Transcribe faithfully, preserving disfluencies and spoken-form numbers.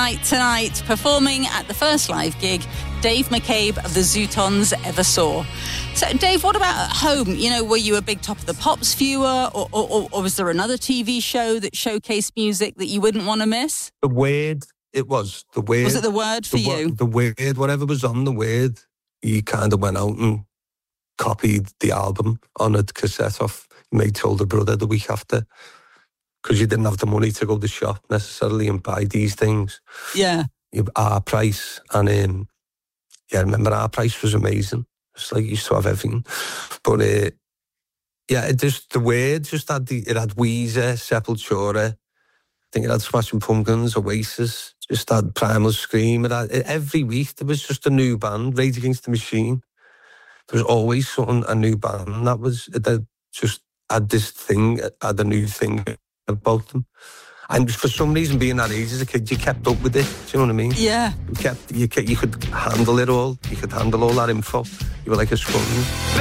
night tonight, performing at the first live gig Dave McCabe of the Zootons ever saw. So, Dave, what about at home? You know, were you a big Top of the Pops viewer, or, or, or was there another T V show that showcased music that you wouldn't want to miss? The Word, it was. The Word. Was it The Word for the, you? The Word, whatever was on The Word, you kind of went out and copied the album on a cassette off your mate's older brother the week after, because you didn't have the money to go to the shop necessarily and buy these things. Yeah. You Our Price, and um, yeah, I remember Our Price was amazing. It's like you used to have everything. But uh, yeah, it just, The Word just had the, it had Weezer, Sepultura, I think it had Smashing Pumpkins, Oasis, just had Primal Scream. It had, every week there was just a new band, Rage Against the Machine. There was always something, a new band that was, that just had this thing, had a new thing about them. And for some reason, being that age as a kid, you kept up with it. Do you know what I mean? Yeah. You kept, you, you could handle it all. You could handle all that info. You were like a sponge.